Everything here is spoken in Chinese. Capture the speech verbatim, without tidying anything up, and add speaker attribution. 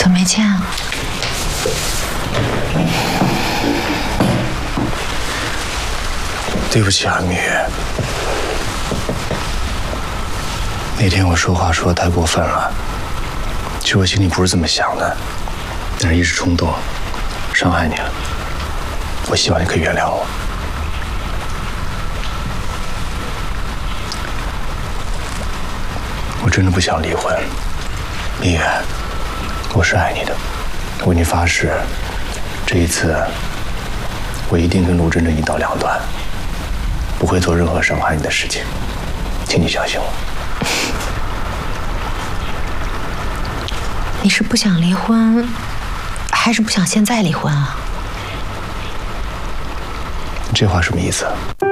Speaker 1: 怎么没见啊？
Speaker 2: 对不起啊，蜜月。那天我说话说的太过分了，其实我心里不是这么想的，但是一时冲动，伤害你了。我希望你可以原谅我。我真的不想离婚，蜜月，我是爱你的，我为你发誓，这一次我一定跟陆真真一刀两断，不会做任何伤害你的事情，请你相信我。
Speaker 1: 你是不想离婚，还是不想现在离婚啊？
Speaker 2: 你这话什么意思？